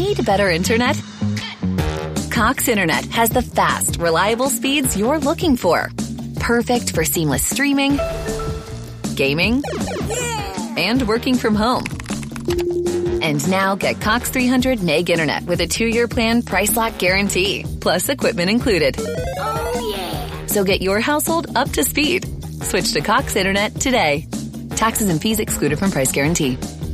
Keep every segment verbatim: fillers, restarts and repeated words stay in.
Need better internet? Cox Internet has the fast, reliable speeds you're looking for. Perfect for seamless streaming, gaming, and working from home. And now get Cox three hundred meg internet with a two-year plan price lock guarantee, plus equipment included. Oh, yeah. So get your household up to speed. Switch to Cox Internet today. Taxes and fees excluded from price guarantee.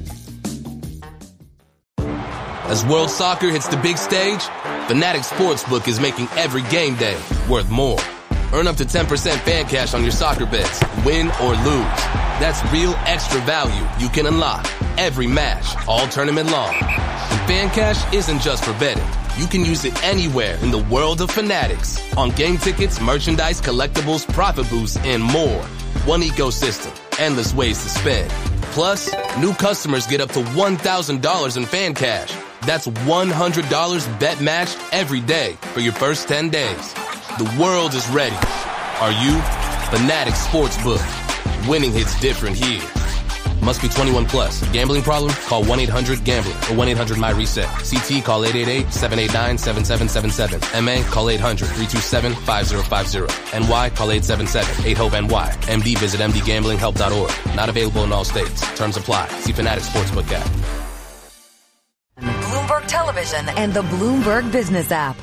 As World Soccer hits the big stage, Fanatics Sportsbook is making every game day worth more. Earn up to ten percent fan cash on your soccer bets, win or lose. That's real extra value you can unlock every match, all tournament long. And fan cash isn't just for betting. You can use it anywhere in the world of Fanatics. On game tickets, merchandise, collectibles, profit boosts, and more. One ecosystem, endless ways to spend. Plus, new customers get up to one thousand dollars in fan cash. That's one hundred dollars bet matched every day for your first ten days. The world is ready. Are you? Fanatics Sportsbook. Winning hits different here. Must be twenty-one plus. Gambling problem? Call one eight hundred gambler or one eight hundred my reset. C T call eight eight eight, seven eight nine, seven seven seven seven. M A call eight hundred, three two seven, five zero five zero. N Y call eight seven seven, eight hope N Y. M D visit m d gambling help dot org. Not available in all states. Terms apply. See Fanatics Sportsbook app. Bloomberg Television and the Bloomberg Business app.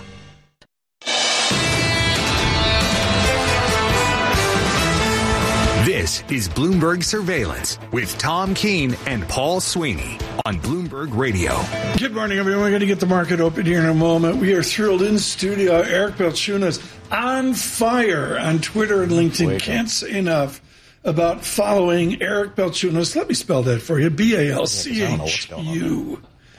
This is Bloomberg Surveillance with Tom Keene and Paul Sweeney on Bloomberg Radio. Good morning, everyone. We're going to get the market open here in a moment. We are thrilled in studio. Eric Balchunas on fire on Twitter and LinkedIn. Can't say enough about following Eric Balchunas. Let me spell that for you. B A L C H U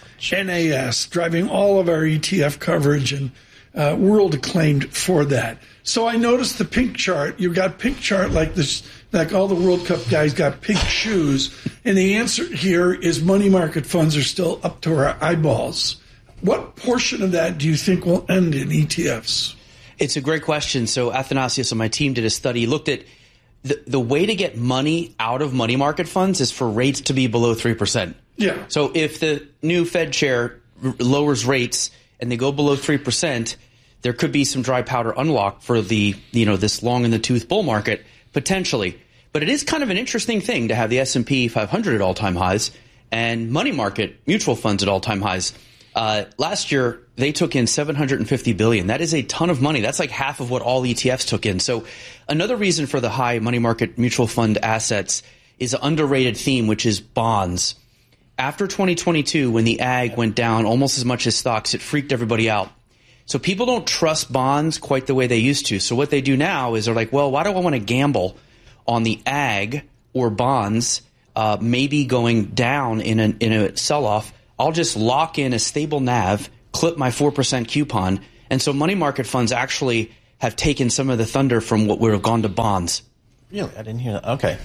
N A S. Driving all of our E T F coverage and uh, world acclaimed for that. So I noticed the pink chart. You got pink chart like this. Like all the World Cup guys got pink shoes. And the answer here is money market funds are still up to our eyeballs. What portion of that do you think will end in E T Fs? It's a great question. So Athanasius on my team did a study, looked at the, the way to get money out of money market funds is for rates to be below three percent. Yeah. So if the new Fed chair r- lowers rates and they go below three percent, there could be some dry powder unlocked for the, you know, this long in the tooth bull market, potentially. But it is kind of an interesting thing to have the S and P five hundred at all-time highs and money market mutual funds at all-time highs. Uh, last year, they took in seven hundred fifty billion dollars. That is a ton of money. That's like half of what all E T Fs took in. So another reason for the high money market mutual fund assets is an underrated theme, which is bonds. After twenty twenty-two, when the ag went down almost as much as stocks, it freaked everybody out. So people don't trust bonds quite the way they used to. So what they do now is they're like, well, why do I want to gamble on the ag or bonds uh, maybe going down in a, in a sell-off? I'll just lock in a stable N A V, clip my four percent coupon. And so money market funds actually have taken some of the thunder from what would have gone to bonds. Really? I didn't hear that. Okay.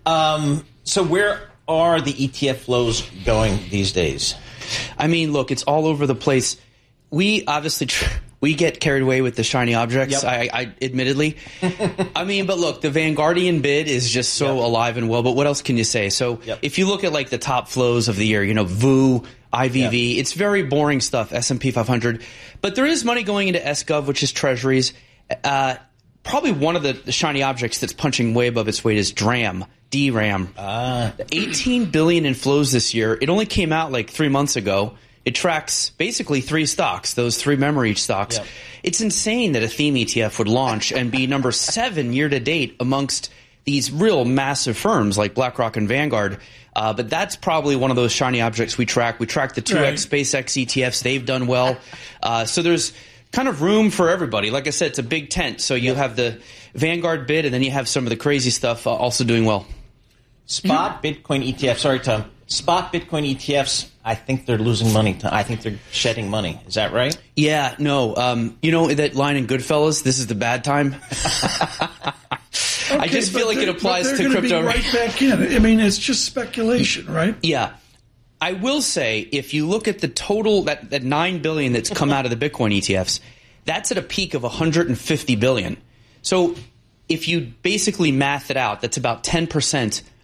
Um, so where are the E T F flows going these days? I mean, look, it's all over the place. We obviously tr- we get carried away with the shiny objects. Yep. I, I admittedly, I mean, but look, the Vanguardian bid is just so yep. alive and well. But what else can you say? So yep. if you look at like the top flows of the year, you know, V U, I V V, yep. it's very boring stuff. S and P five hundred, but there is money going into S Gov, which is Treasuries. Uh, probably one of the, the shiny objects that's punching way above its weight is DRAM. D RAM. Ah. eighteen billion in flows this year. It only came out like three months ago. It tracks basically three stocks, those three memory stocks. Yep. It's insane that a theme E T F would launch and be number seven year to date amongst these real massive firms like BlackRock and Vanguard. Uh, but that's probably one of those shiny objects we track. We track the two X right. SpaceX E T Fs. They've done well. Uh, so there's kind of room for everybody. Like I said, it's a big tent. So you yep. have the Vanguard bid, and then you have some of the crazy stuff uh, also doing well. Spot Bitcoin E T F. Sorry, Tom. Spot Bitcoin E T Fs, I think they're losing money. I think they're shedding money. Is that right? Yeah, no. Um, you know that line in Goodfellas, this is the bad time? Okay, I just feel like it applies to crypto. Be right back in. I mean, it's just speculation, right? Yeah. I will say, if you look at the total, that, that nine billion dollars that's come out of the Bitcoin E T Fs, that's at a peak of one hundred fifty billion dollars. So if you basically math it out, that's about ten percent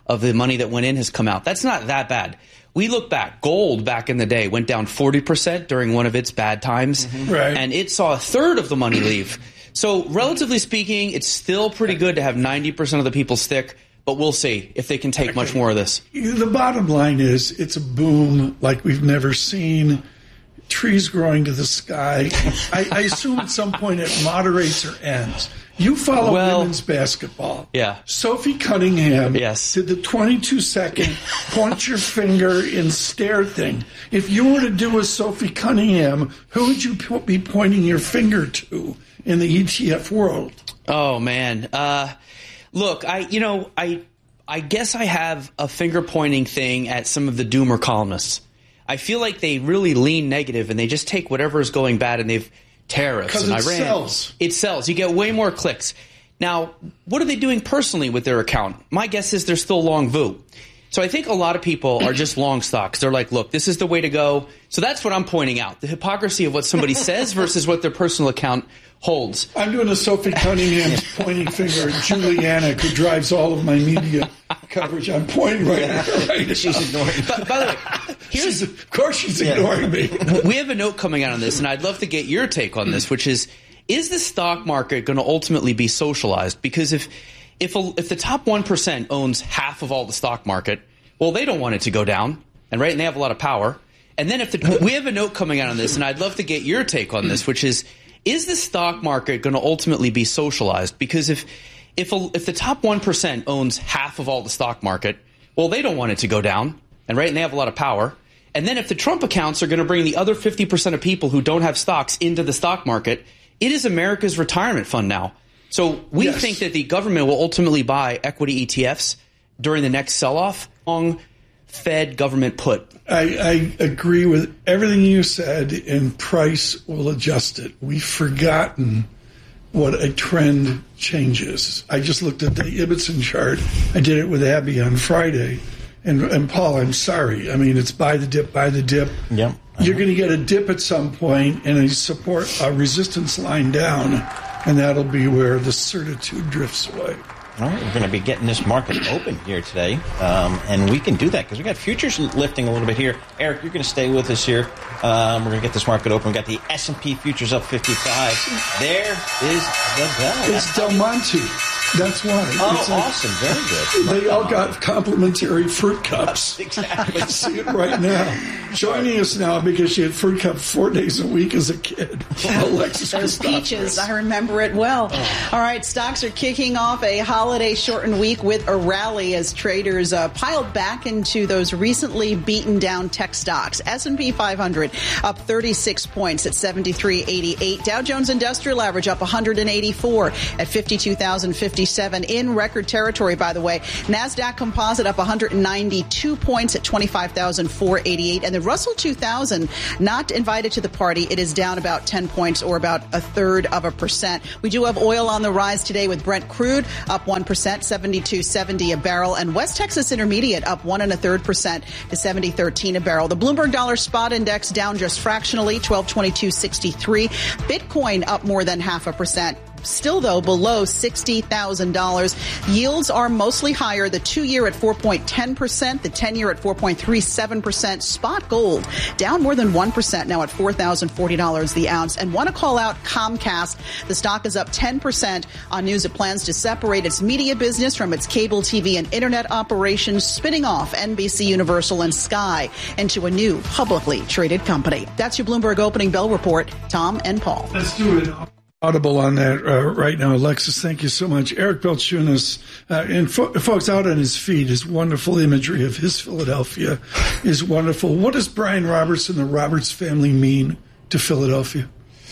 of the money that went in has come out. That's not that bad. We look back. Gold back in the day went down forty percent during one of its bad times, mm-hmm. right. and it saw a third of the money leave. So relatively speaking, it's still pretty good to have ninety percent of the people stick, but we'll see if they can take much more of this. The bottom line is it's a boom like we've never seen. Trees growing to the sky. I, I assume at some point it moderates or ends. You follow well, women's basketball. Yeah. Sophie Cunningham yes. did the twenty-two second point your finger and stare thing. If you were to do a Sophie Cunningham, who would you po- be pointing your finger to in the E T F world? Oh, man. Uh, look, I you know, I I guess I have a finger-pointing thing at some of the doomer columnists. I feel like they really lean negative and they just take whatever is going bad and they've tariffs and it Iran. Sells. It sells. You get way more clicks. Now, what are they doing personally with their account? My guess is they're still long V U. So I think a lot of people are just long stocks. They're like, look, this is the way to go. So that's what I'm pointing out. The hypocrisy of what somebody says versus what their personal account holds. I'm doing a Sophie Cunningham's pointing finger at Juliana, who drives all of my media coverage. I'm pointing right at her right now. She's ignoring me. By, by the way, here's, of course she's ignoring me. We have a note coming out on this, and I'd love to get your take on this, which is, is the stock market going to ultimately be socialized? Because if if a, if the top one percent owns half of all the stock market, well, they don't want it to go down, and right, and they have a lot of power. And then if the, we have a note coming out on this, and I'd love to get your take on this, which is, is the stock market going to ultimately be socialized? Because if if a, if the top one percent owns half of all the stock market, well, they don't want it to go down, and right, and they have a lot of power. And then if the Trump accounts are going to bring the other fifty percent of people who don't have stocks into the stock market, it is America's retirement fund now. So we yes. think that the government will ultimately buy equity E T Fs during the next sell-off. Long Fed government put. I, I agree with everything you said, and price will adjust it. We've forgotten what a trend changes. I just looked at the Ibbotson chart. I did it with Abby on Friday. And, and Paul, I'm sorry. I mean, it's buy the dip, buy the dip. Yep. You're going to get a dip at some point and a support, a resistance line down, and that'll be where the certitude drifts away. All right, we're going to be getting this market open here today, um, and we can do that because we got futures lifting a little bit here. Eric, you're going to stay with us here. Um, we're going to get this market open. We got the S and P futures up fifty-five. There is the bell. It's Del Monte. That's why. Oh, it's awesome. A, Very good. They all got complimentary fruit cups. Exactly. I see it right now. Joining us now because she had fruit cup four days a week as a kid. Alexis Those peaches, I remember it well. Oh. All right, stocks are kicking off a holiday-shortened week with a rally as traders uh, piled back into those recently beaten down tech stocks. S and P five hundred up thirty-six points at seventy-three eighty-eight. Dow Jones Industrial Average up one hundred eighty-four at fifty-two thousand fifty-seven in record territory, by the way. NASDAQ Composite up one hundred ninety-two points at twenty-five thousand four hundred eighty-eight. And the Russell two thousand not invited to the party. It is down about ten points or about a third of a percent. We do have oil on the rise today with Brent crude up one percent, seventy-two seventy a barrel. And West Texas Intermediate up one and a third percent to seventy thirteen a barrel. The Bloomberg Dollar Spot Index down just fractionally, twelve twenty-two sixty-three. Bitcoin up more than half a percent. Still, though, below sixty thousand dollars. Yields are mostly higher. The two-year at four point one zero percent, the ten-year at four point three seven percent. Spot gold down more than one percent now at four thousand forty dollars the ounce. And want to call out Comcast. The stock is up ten percent on news it plans to separate its media business from its cable T V and internet operations, spinning off N B C Universal and Sky into a new publicly traded company. That's your Bloomberg Opening Bell Report. Tom and Paul. Let's do it. Audible on that uh, right now. Alexis, thank you so much. Eric Balchunas, uh, and fo- folks out on his feed, his wonderful imagery of his Philadelphia is wonderful. What does Brian Roberts and the Roberts family mean to Philadelphia?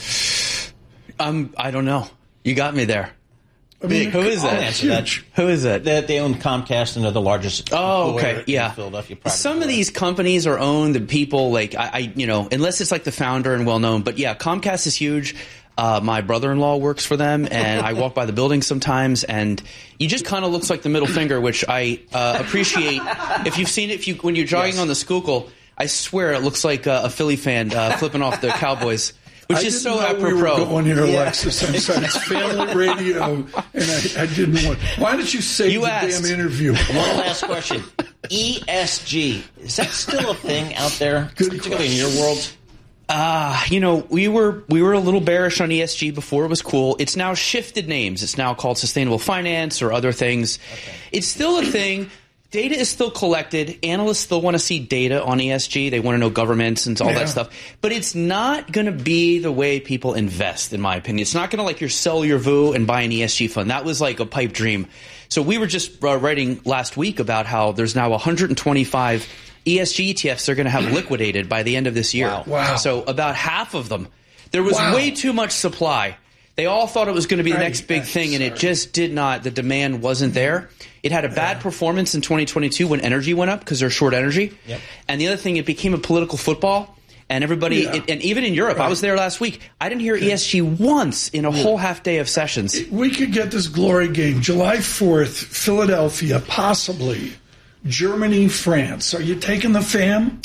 Um, I don't know. You got me there. I mean, Who is that? that? Who is that? They, they own Comcast and they're the largest. Oh, okay, yeah. Philadelphia. Some of these companies are owned the people like I, I, you know, unless it's like the founder and well known. But yeah, Comcast is huge. Uh, my brother-in-law works for them, and I walk by the building sometimes, and you just kind of looks like the middle finger, which I uh, appreciate. If you've seen it, if you when you're jogging yes. on the Schuylkill, I swear it looks like uh, a Philly fan uh, flipping off the Cowboys Which I is didn't so know apropos. we were going here, Yeah. Alexis. I'm sorry. It's family radio, and I, I didn't want. Why did you say You the asked. damn interview? One last question. E S G. Is that still a thing out there, Good particularly in question. your world? Uh, you know, we were we were a little bearish on E S G before it was cool. It's now shifted names. It's now called sustainable finance or other things. Okay. It's still a thing. Data is still collected. Analysts still want to see data on E S G. They want to know governments and all Yeah. that stuff. But it's not going to be the way people invest, in my opinion. It's not going to like you sell your V U and buy an E S G fund. That was like a pipe dream. So we were just uh, writing last week about how there's now one hundred twenty-five E S G E T Fs they're going to have liquidated by the end of this year. Wow. Wow. So about half of them. There was Wow. way too much supply. They all thought it was going to be the I- next big I'm thing, and it sorry. just did not. The demand wasn't there. It had a bad performance in twenty twenty-two when energy went up because they're short energy. Yep. And the other thing, it became a political football. And everybody, Yeah. it, and even in Europe, I was there last week. I didn't hear E S G once in a whole half day of sessions. We could get this glory game July fourth, Philadelphia, possibly Germany, France. Are you taking the fam?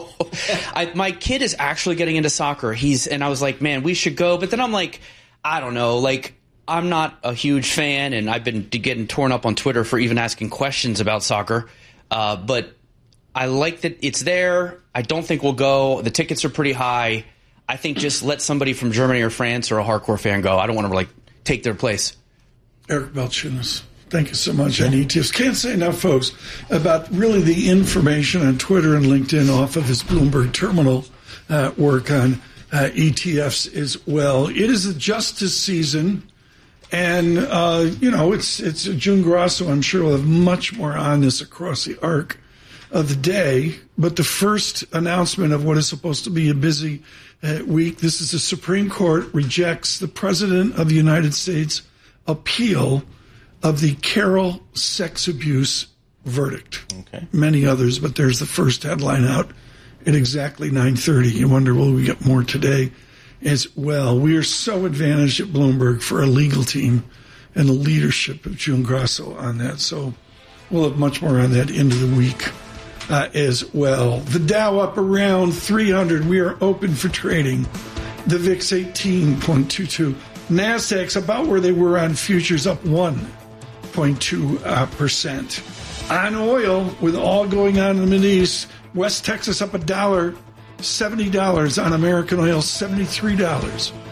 I, my kid is actually getting into soccer. He's and I was like, man, we should go. But then I'm like, I don't know. Like, I'm not a huge fan, and I've been getting torn up on Twitter for even asking questions about soccer. Uh, but I like that it's there. I don't think we'll go. The tickets are pretty high. I think just let somebody from Germany or France or a hardcore fan go. I don't want to like take their place. Eric Balchunas, thank you so much on E T Fs. Can't say enough, folks, about really the information on Twitter and LinkedIn off of his Bloomberg Terminal uh, work on uh, E T Fs as well. It is the justice season, and, uh, you know, it's, it's June Grosso. I'm sure we'll have much more on this across the arc of the day. But the first announcement of what is supposed to be a busy uh, week, this is the Supreme Court rejects the President of the United States appeal of the Carroll sex abuse verdict. Okay. Many others, but there's the first headline out at exactly nine thirty. You wonder, will we get more today as well? We are so advantaged at Bloomberg for our legal team and the leadership of June Grosso on that. So we'll have much more on that into the week uh, as well. The Dow up around three hundred. We are open for trading. The V I X eighteen point two two. NASDAQ's about where they were on futures, up one point two percent. On oil, with all going on in the Middle East, West Texas up a dollar, seventy dollars on American oil, seventy-three dollars.